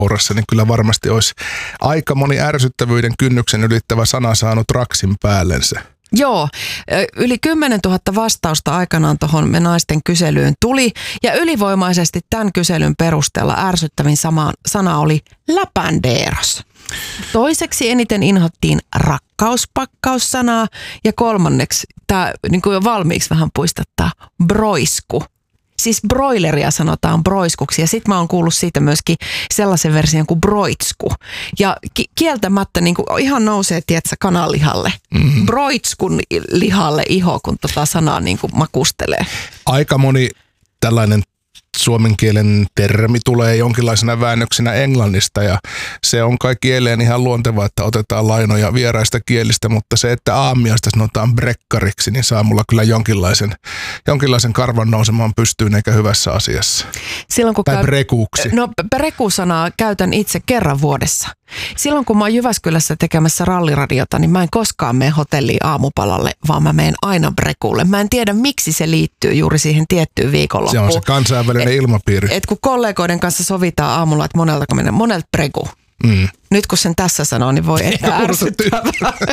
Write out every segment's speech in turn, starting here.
urassa, niin kyllä varmasti olisi aika moni ärsyttävyyden kynnyksen ylittävä sana saanut raksin päällensä. Joo, yli 10 000 vastausta aikanaan tuohon me naisten kyselyyn tuli, ja ylivoimaisesti tämän kyselyn perusteella ärsyttävin sana oli läpändeeros. Toiseksi eniten inhottiin rakkauspakkaussanaa, ja kolmanneksi, tämä niin kuin jo valmiiksi vähän puistattaa, broisku. Siis broileria sanotaan broiskuksi, ja sitten mä oon kuullut siitä myöskin sellaisen version kuin broitsku. Ja kieltämättä niin kuin ihan nousee, tietsä, kananlihalle. Broitskun lihalle iho, kun tota sanaa niin kuin makustelee. Aika moni tällainen suomen kielen termi tulee jonkinlaisena väännöksenä englannista, ja se on kai kieleen ihan luontevaa, että otetaan lainoja vieraista kielistä, mutta se, että aamiaista sanotaan brekkariksi, niin saa mulla kyllä jonkinlaisen karvan nousemaan pystyyn eikä hyvässä asiassa. Silloin, kun tai brekuksi. No breku-sanaa käytän itse kerran vuodessa. Silloin kun mä oon Jyväskylässä tekemässä ralliradiota, niin mä en koskaan mene hotelliin aamupalalle, vaan mä menen aina brekulle. Mä en tiedä, miksi se liittyy juuri siihen tiettyyn viikonloppuun. Se on se kansainvälinen ilmapiiri. Et kun kollegoiden kanssa sovitaan aamulla, että monelta mennään, monelta breku. Nyt kun sen tässä sanoo, niin voi että ärsyttää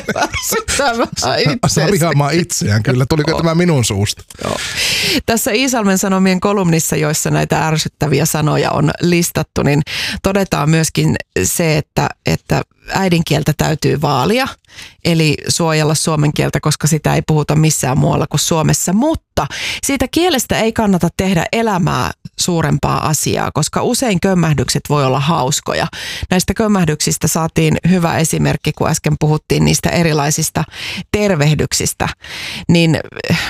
itseäsi. Saa vihaamaan itseään kyllä. Tuliko tämä minun suusta? Joo. Tässä Iisalmen Sanomien kolumnissa, joissa näitä ärsyttäviä sanoja on listattu, niin todetaan myöskin se, että äidinkieltä täytyy vaalia, eli suojella suomen kieltä, koska sitä ei puhuta missään muualla kuin Suomessa. Mutta siitä kielestä ei kannata tehdä elämää suurempaa asiaa, koska usein kömmähdykset voi olla hauskoja. Näistä kömmähdyksistä saatiin hyvä esimerkki, kun äsken puhuttiin niistä erilaisista tervehdyksistä, niin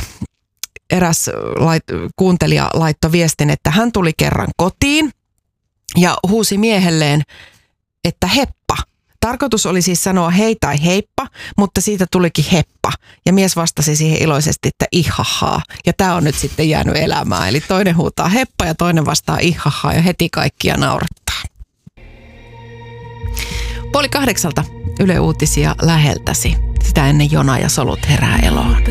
eräs kuuntelija laittoi viestin, että hän tuli kerran kotiin ja huusi miehelleen, että heppa. Tarkoitus oli siis sanoa hei tai heippa, mutta siitä tulikin heppa. Ja mies vastasi siihen iloisesti, että ihahaa. Ja tämä on nyt sitten jäänyt elämään. Eli toinen huutaa heppa ja toinen vastaa ihahaa ja heti kaikkia naurattaa. 7:30 Yle Uutisia läheltäsi. Sitä ennen Jona ja Solut herää eloon.